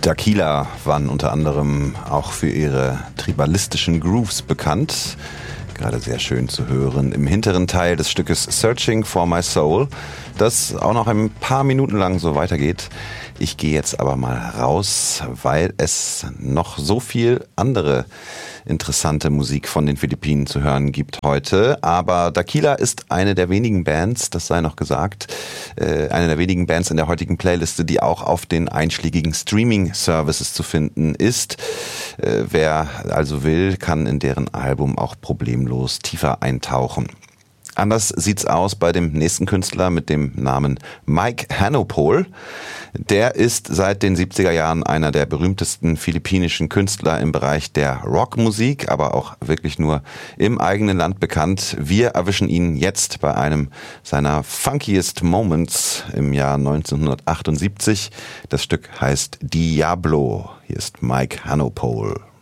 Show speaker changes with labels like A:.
A: Dakila waren unter anderem auch für ihre tribalistischen Grooves bekannt. Gerade sehr schön zu hören im hinteren Teil des Stückes Searching for My Soul, das auch noch ein paar Minuten lang so weitergeht. Ich gehe jetzt aber mal raus, weil es noch so viel andere interessante Musik von den Philippinen zu hören gibt heute. Aber Dakila ist eine der wenigen Bands, das sei noch gesagt, eine der wenigen Bands in der heutigen Playliste, die auch auf den einschlägigen Streaming-Services zu finden ist. Wer also will, kann in deren Album auch problemlos tiefer eintauchen. Anders sieht's aus bei dem nächsten Künstler mit dem Namen Mike Hanopol. Der ist seit den 70er Jahren einer der berühmtesten philippinischen Künstler im Bereich der Rockmusik, aber auch wirklich nur im eigenen Land bekannt. Wir erwischen ihn jetzt bei einem seiner funkiest Moments im Jahr 1978. Das Stück heißt Diablo. Hier ist Mike Hanopol.